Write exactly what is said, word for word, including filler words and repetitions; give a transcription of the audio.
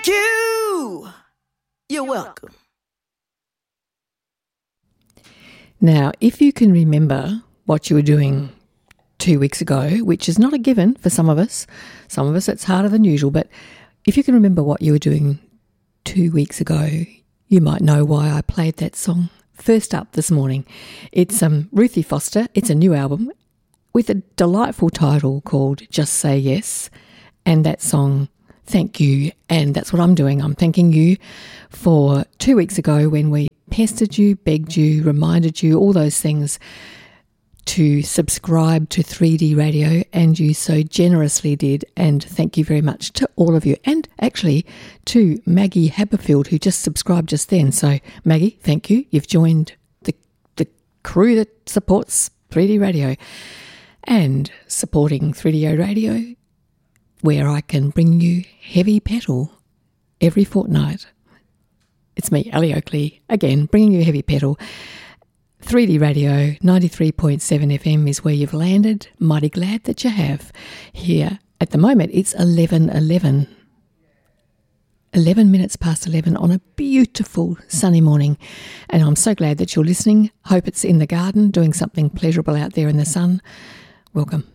you. You're welcome. Now, if you can remember what you were doing two weeks ago, which is not a given for some of us, some of us it's harder than usual, but if you can remember what you were doing two weeks ago, you might know why I played that song. First up this morning, it's um, Ruthie Foster. It's a new album with a delightful title called Just Say Yes, and that song, Thank You. And that's what I'm doing. I'm thanking you for two weeks ago when we pestered you, begged you, reminded you, all those things to subscribe to three D Radio, and you so generously did. And thank you very much to all of you, and actually to Maggie Haberfield, who just subscribed just then. So Maggie, thank you. You've joined the the crew that supports three D Radio, and supporting three D Radio, where I can bring you heavy petal every fortnight. It's me, Ali Oakley, again, bringing you heavy petal. three D Radio, ninety-three point seven F M is where you've landed. Mighty glad that you have. Here at the moment, it's eleven eleven. eleven minutes past eleven on a beautiful sunny morning. And I'm so glad that you're listening. Hope it's in the garden, doing something pleasurable out there in the sun. Welcome.